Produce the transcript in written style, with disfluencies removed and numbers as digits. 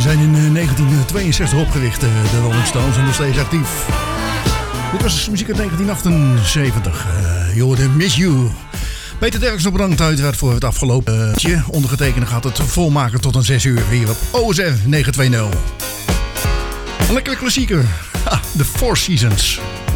zijn in 1962 opgericht, de Rolling Stones, en nog steeds actief. Dit was muziek uit 1978. Je hoorde Miss You. Peter Derksen bedankt uiteraard voor het afgelopen ondergetekende gaat het volmaken tot een 6 uur hier op OSR 920. Een lekkere klassieker. The Four Seasons.